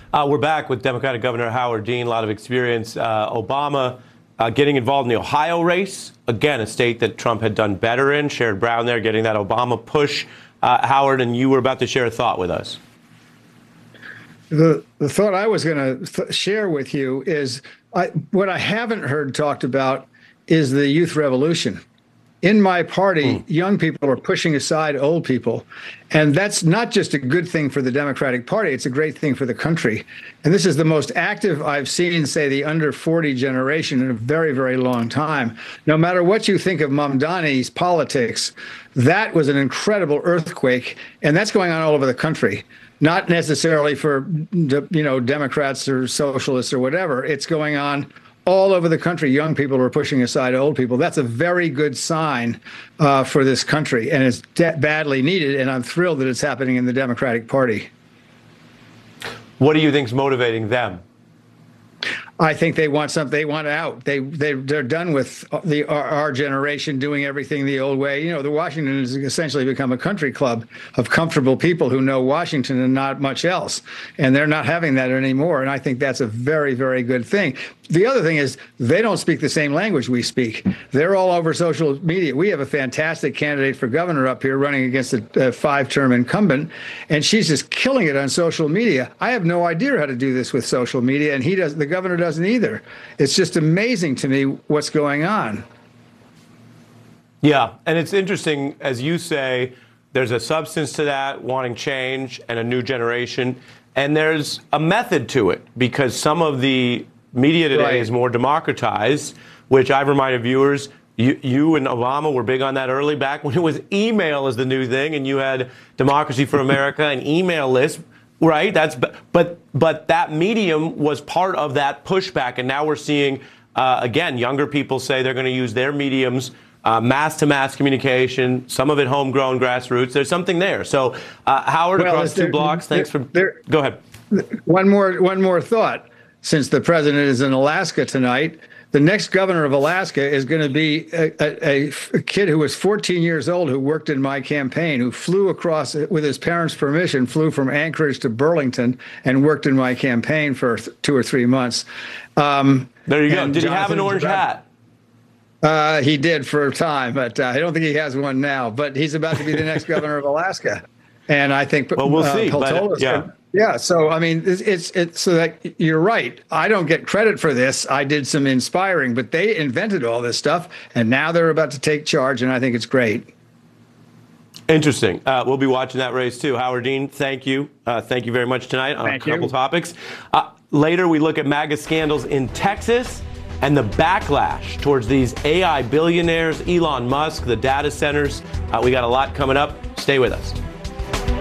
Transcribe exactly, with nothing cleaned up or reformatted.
Uh, we're back with Democratic Governor Howard Dean, a lot of experience. Uh, Obama uh, getting involved in the Ohio race, again, a state that Trump had done better in. Sherrod Brown there getting that Obama push. Uh, Howard, and you were about to share a thought with us. The, the thought I was going to th- share with you is I, what I haven't heard talked about is the youth revolution. In my party, mm. young people are pushing aside old people. And that's not just a good thing for the Democratic Party. It's a great thing for the country. And this is the most active I've seen, say, the under forty generation in a very, very long time. No matter what you think of Mamdani's politics, that was an incredible earthquake. And that's going on all over the country. Not necessarily for, you know, Democrats or socialists or whatever. It's going on all over the country. Young people are pushing aside old people. That's a very good sign uh, for this country, and it's de- badly needed. And I'm thrilled that it's happening in the Democratic Party. What do you think is motivating them? I think they want something. They want out. They they they're done with the our, our generation doing everything the old way. You know, the Washington has essentially become a country club of comfortable people who know Washington and not much else, and they're not having that anymore. And I think that's a very, very good thing. The other thing is they don't speak the same language we speak. They're all over social media. We have a fantastic candidate for governor up here running against a, a five-term incumbent, and she's just killing it on social media. I have no idea how to do this with social media, and he does. The governor doesn't either. It's just amazing to me what's going on. Yeah, and it's interesting, as you say, there's a substance to that, wanting change and a new generation, and there's a method to it, because some of the media today right. is more democratized, which I've reminded viewers, you, you and Obama were big on that early, back when it was email as the new thing, and you had Democracy for America, an email list, right? That's but but that medium was part of that pushback, and now we're seeing uh, again younger people say they're going to use their mediums, uh, mass-to-mass communication, some of it homegrown, grassroots. There's something there. So uh, Howard, well, across two there, blocks. Thanks there, for. There, go ahead. One more one more thought. Since the president is in Alaska tonight, the next governor of Alaska is going to be a, a, a kid who was fourteen years old, who worked in my campaign, who flew across with his parents' permission, flew from Anchorage to Burlington and worked in my campaign for th- two or three months. Um, there you go. Did Jonathan he have an orange hat? Uh, he did for a time, but uh, I don't think he has one now. But he's about to be the next governor of Alaska. And I think well, we'll uh, see. Peltola's but, yeah. Gonna, yeah. So, I mean, it's, it's, it's so that you're right. I don't get credit for this. I did some inspiring, but they invented all this stuff. And now they're about to take charge. And I think it's great. Interesting. Uh, we'll be watching that race, too. Howard Dean, thank you. Uh, thank you very much tonight on thank a couple you. topics. Uh, later, we look at MAGA scandals in Texas and the backlash towards these A I billionaires, Elon Musk, the data centers. Uh, we got a lot coming up. Stay with us.